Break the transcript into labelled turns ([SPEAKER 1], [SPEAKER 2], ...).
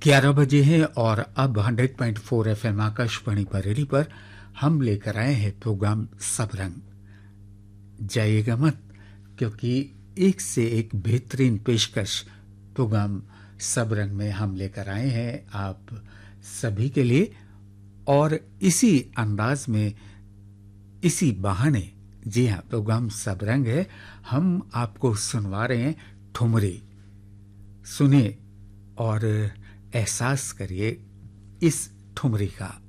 [SPEAKER 1] 11 बजे हैं और अब 100.4 FM आकाशवाणी बरेली पर हम लेकर आए हैं प्रोग्राम सब रंग। जाइएगा मत, क्योंकि एक से एक बेहतरीन पेशकश प्रोग्राम सब रंग में हम लेकर आए हैं आप सभी के लिए। और इसी अंदाज में, इसी बहाने, जी हाँ, प्रोग्राम सब रंग है, हम आपको सुनवा रहे हैं ठुमरी। सुने और एहसास करिए इस ठुमरी का।